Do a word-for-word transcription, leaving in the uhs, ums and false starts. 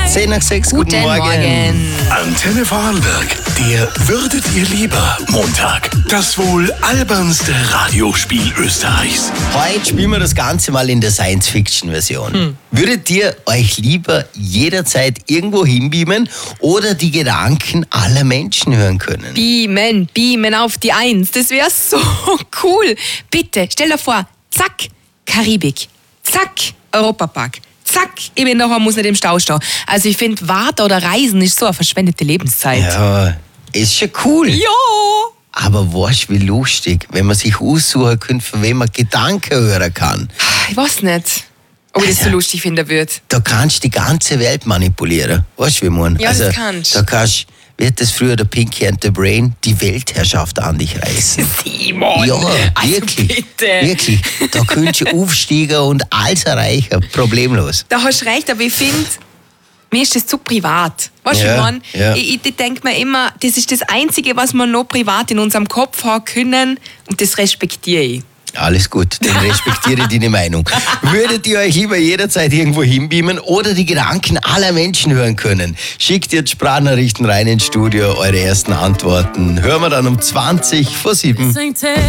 zehn nach sechs, guten, Guten Morgen. Morgen. Antenne Vorarlberg, der Würdet ihr lieber Montag. Das wohl albernste Radiospiel Österreichs. Heute spielen wir das Ganze mal in der Science-Fiction-Version. Hm. Würdet ihr euch lieber jederzeit irgendwo hinbeamen oder die Gedanken aller Menschen hören können? Beamen, beamen auf die Eins. Das wäre so cool. Bitte, stell dir vor, zack, Karibik. Zack, Europapark. Zack, ich bin daheim, muss nicht im Stau stehen. Also ich finde, Warten oder Reisen ist so eine verschwendete Lebenszeit. Ja, ist schon cool. Ja. Aber weißt du, wie lustig, wenn man sich aussuchen könnte, von wem man Gedanken hören kann. Ich weiß nicht, ob ich das so lustig finden würde. Da kannst du die ganze Welt manipulieren. Weißt du, wie man? Ja, das kannst. Da kannst wird das früher der Pinky and the Brain, die Weltherrschaft an dich reißen. Simon! Ja, also wirklich. bitte. Wirklich. Da könntest du aufsteigen und alles erreichen. Problemlos. Da hast du recht, aber ich finde, mir ist das zu privat. Weißt du, Ja, ich meine? ja. Ich, ich denke mir immer, das ist das Einzige, was wir noch privat in unserem Kopf haben können und das respektiere ich. Alles gut, dann respektiere deine Meinung. Würdet ihr euch lieber jederzeit irgendwo hinbeamen oder die Gedanken aller Menschen hören können? Schickt jetzt Sprachnachrichten rein ins Studio, eure ersten Antworten. Hören wir dann um zwanzig vor sieben.